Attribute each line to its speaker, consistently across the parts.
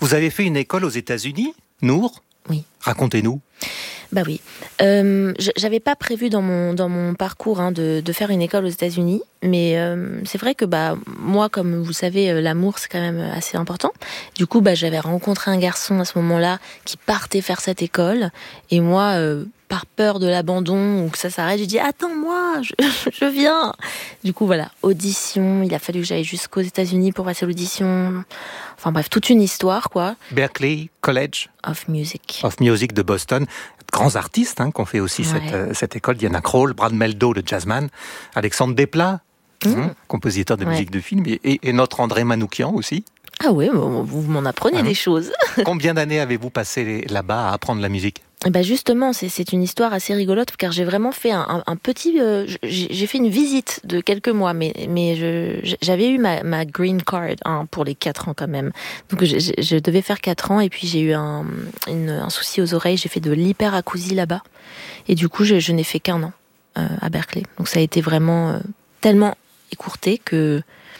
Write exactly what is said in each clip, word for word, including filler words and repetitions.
Speaker 1: Vous avez fait une école aux États-Unis, Nour ?
Speaker 2: Oui.
Speaker 1: Racontez-nous.
Speaker 2: Bah oui. Euh, j'avais pas prévu dans mon dans mon parcours hein, de de faire une école aux États-Unis, mais euh, c'est vrai que bah moi, comme vous savez, l'amour c'est quand même assez important. Du coup, bah j'avais rencontré un garçon à ce moment-là qui partait faire cette école, et moi, euh, par peur de l'abandon ou que ça s'arrête, j'ai dit attends-moi, je, je viens. Du coup, voilà, audition. Il a fallu que j'aille jusqu'aux États-Unis pour passer l'audition. Enfin bref, toute une histoire quoi.
Speaker 1: Berklee College
Speaker 2: of Music.
Speaker 1: Of Music de Boston. Grands artistes hein, qui ont fait aussi ouais. cette, euh, cette école. Diana Krall, Brad Mehldau, le jazzman, Alexandre Desplat, mmh. hein, compositeur de ouais. musique de film, et, et notre André Manoukian aussi.
Speaker 2: Ah oui, vous m'en apprenez ah des choses.
Speaker 1: Combien d'années avez-vous passé là-bas à apprendre la musique ?
Speaker 2: Et ben justement, c'est, c'est une histoire assez rigolote car j'ai vraiment fait un, un, un petit, euh, j'ai, j'ai fait une visite de quelques mois, mais mais je, j'avais eu ma, ma green card hein, pour les quatre ans quand même. Donc je, je, je devais faire quatre ans et puis j'ai eu un, une, un souci aux oreilles, j'ai fait de l'hyperacousie là-bas et du coup je, je n'ai fait qu'un an euh, à Berklee. Donc ça a été vraiment euh, tellement écourté que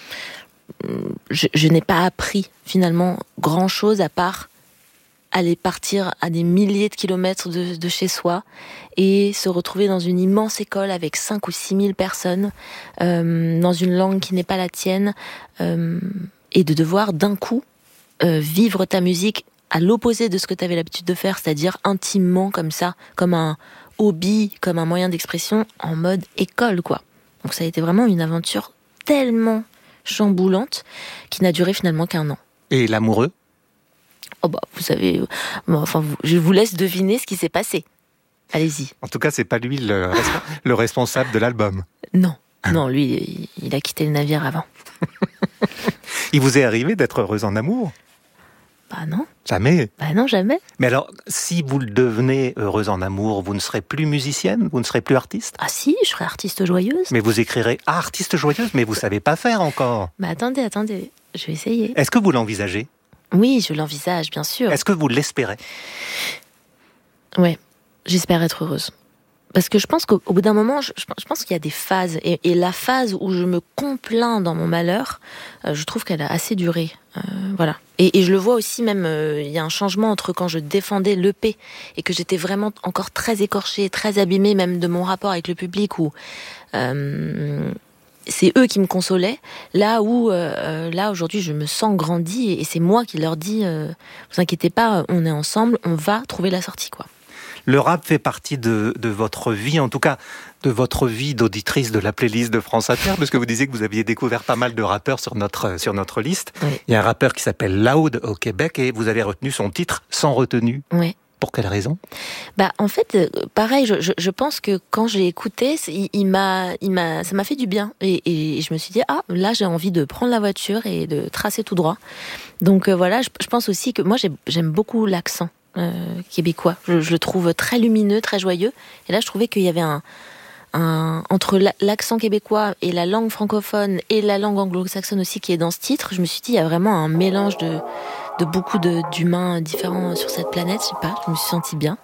Speaker 2: je, je n'ai pas appris finalement grand chose à part aller partir à des milliers de kilomètres de, de chez soi et se retrouver dans une immense école avec cinq ou six mille personnes, euh, dans une langue qui n'est pas la tienne, euh, et de devoir d'un coup euh, vivre ta musique à l'opposé de ce que tu avais l'habitude de faire, c'est-à-dire intimement comme ça, comme un hobby, comme un moyen d'expression en mode école, quoi. Donc ça a été vraiment une aventure tellement chamboulante qui n'a duré finalement qu'un an.
Speaker 1: Et l'amoureux ?
Speaker 2: Oh bah, vous savez, bon, enfin, je vous laisse deviner ce qui s'est passé. Allez-y.
Speaker 1: En tout cas, c'est pas lui le, resp- le responsable de l'album.
Speaker 2: Non, non, lui, il a quitté le navire avant.
Speaker 1: Il vous est arrivé d'être heureuse en amour ?
Speaker 2: Bah non.
Speaker 1: Jamais ?
Speaker 2: Bah non, jamais.
Speaker 1: Mais alors, si vous le devenez heureuse en amour, vous ne serez plus musicienne ? Vous ne serez plus artiste ?
Speaker 2: Ah si, je serai artiste joyeuse.
Speaker 1: Mais vous écrirez « Ah, artiste joyeuse », mais vous savez pas faire encore.
Speaker 2: Bah attendez, attendez, je vais essayer.
Speaker 1: Est-ce que vous l'envisagez ?
Speaker 2: Oui, je l'envisage, bien sûr.
Speaker 1: Est-ce que vous l'espérez ?
Speaker 2: Ouais, j'espère être heureuse. Parce que je pense qu'au bout d'un moment, je, je pense qu'il y a des phases. Et, et la phase où je me complains dans mon malheur, euh, je trouve qu'elle a assez duré. Euh, voilà. Et, et je le vois aussi même, euh, il y a un changement entre quand je défendais l'E P et que j'étais vraiment encore très écorchée, très abîmée, même de mon rapport avec le public, où... Euh, c'est eux qui me consolaient, là où, euh, là aujourd'hui, je me sens grandie et c'est moi qui leur dis, euh, vous inquiétez pas, on est ensemble, on va trouver la sortie, quoi.
Speaker 1: Le rap fait partie de, de votre vie, en tout cas de votre vie d'auditrice de la playlist de France Inter, parce que vous disiez que vous aviez découvert pas mal de rappeurs sur notre, sur notre liste.
Speaker 2: Oui.
Speaker 1: Il y a un rappeur qui s'appelle Loud au Québec et vous avez retenu son titre Sans retenue.
Speaker 2: Oui.
Speaker 1: Pour quelle raison ?
Speaker 2: Bah en fait, pareil, je, je, je pense que quand j'ai écouté, il, il m'a, il m'a, ça m'a fait du bien et, et je me suis dit ah là j'ai envie de prendre la voiture et de tracer tout droit. Donc euh, voilà, je, je pense aussi que moi j'ai, j'aime beaucoup l'accent euh, québécois. Je, je le trouve très lumineux, très joyeux. Et là je trouvais qu'il y avait un, un entre l'accent québécois et la langue francophone et la langue anglo-saxonne aussi qui est dans ce titre. Je me suis dit il y a vraiment un mélange de de beaucoup de, d'humains différents sur cette planète, je sais pas, je me suis sentie bien.